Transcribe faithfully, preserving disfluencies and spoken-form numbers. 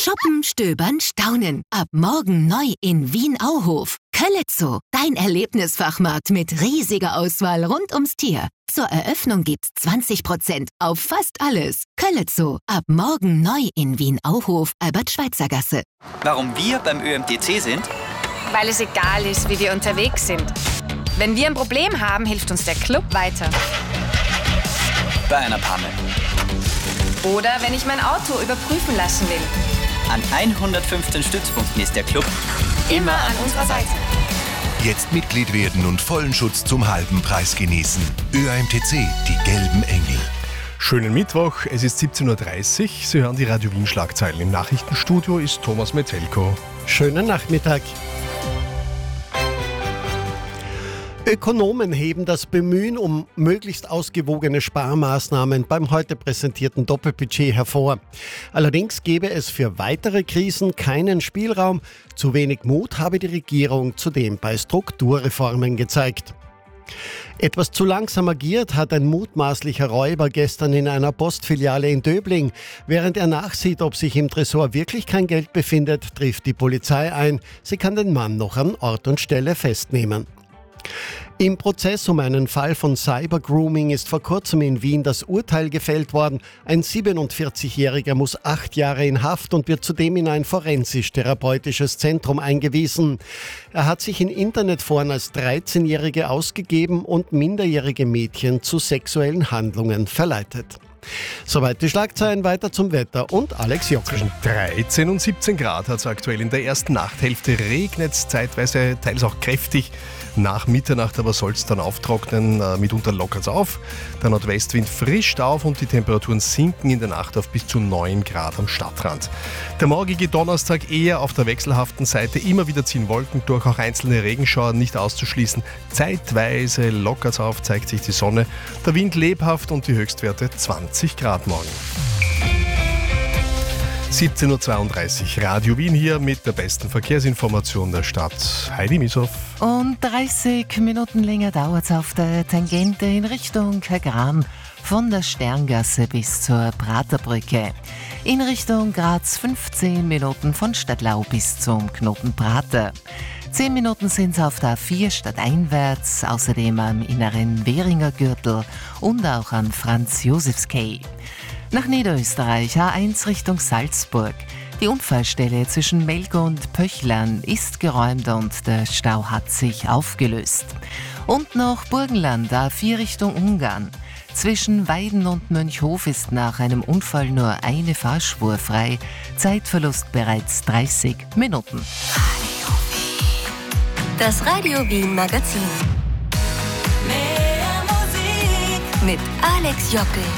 Shoppen, stöbern, staunen. Ab morgen neu in Wien-Auhof. Köllezoo, dein Erlebnisfachmarkt mit riesiger Auswahl rund ums Tier. Zur Eröffnung gibt's zwanzig Prozent auf fast alles. Köllezoo, ab morgen neu in Wien-Auhof, Albert-Schweitzer-Gasse. Warum wir beim Ö M T C sind? Weil es egal ist, wie wir unterwegs sind. Wenn wir ein Problem haben, hilft uns der Club weiter. Bei einer Panne. Oder wenn ich mein Auto überprüfen lassen will. An hundertfünfzehn Stützpunkten ist der Club immer an unserer Seite. Jetzt Mitglied werden und vollen Schutz zum halben Preis genießen. Ö M T C, die gelben Engel. Schönen Mittwoch, es ist siebzehn Uhr dreißig. Sie hören die Radio Wien Schlagzeilen. Im Nachrichtenstudio ist Thomas Metelko. Schönen Nachmittag. Ökonomen heben das Bemühen um möglichst ausgewogene Sparmaßnahmen beim heute präsentierten Doppelbudget hervor. Allerdings gebe es für weitere Krisen keinen Spielraum. Zu wenig Mut habe die Regierung zudem bei Strukturreformen gezeigt. Etwas zu langsam agiert hat ein mutmaßlicher Räuber gestern in einer Postfiliale in Döbling. Während er nachsieht, ob sich im Tresor wirklich kein Geld befindet, trifft die Polizei ein. Sie kann den Mann noch an Ort und Stelle festnehmen. Im Prozess um einen Fall von Cybergrooming ist vor kurzem in Wien das Urteil gefällt worden. Ein siebenundvierzigjähriger muss acht Jahre in Haft und wird zudem in ein forensisch-therapeutisches Zentrum eingewiesen. Er hat sich in Internetforen als dreizehnjährige ausgegeben und minderjährige Mädchen zu sexuellen Handlungen verleitet. Soweit die Schlagzeilen, weiter zum Wetter und Alex Jockel. Zwischen dreizehn und siebzehn Grad hat es aktuell. In der ersten Nachthälfte regnet es zeitweise, teils auch kräftig. Nach Mitternacht aber soll es dann auftrocknen, äh, mitunter lockert es auf. Der Nordwestwind frischt auf und die Temperaturen sinken in der Nacht auf bis zu neun Grad am Stadtrand. Der morgige Donnerstag eher auf der wechselhaften Seite. Immer wieder ziehen Wolken durch, auch einzelne Regenschauer nicht auszuschließen. Zeitweise lockert es auf, zeigt sich die Sonne. Der Wind lebhaft und die Höchstwerte zwanzig Grad morgen. siebzehn Uhr zweiunddreißig, Radio Wien hier mit der besten Verkehrsinformation der Stadt. Heidi Mieshoff. Und dreißig Minuten länger dauert es auf der Tangente in Richtung Kagran von der Sterngasse bis zur Praterbrücke. In Richtung Graz fünfzehn Minuten von Stadtlau bis zum Knoten Prater. zehn Minuten sind es auf der A vier stadteinwärts, außerdem am inneren Währinger Gürtel und auch an Franz-Josefs-Quai. Nach Niederösterreich A eins Richtung Salzburg. Die Unfallstelle zwischen Melk und Pöchlern ist geräumt und der Stau hat sich aufgelöst. Und noch Burgenland A vier Richtung Ungarn. Zwischen Weiden und Mönchhof ist nach einem Unfall nur eine Fahrspur frei. Zeitverlust bereits dreißig Minuten. Das Radio Wien Magazin. Mehr Musik mit Alex Jockel.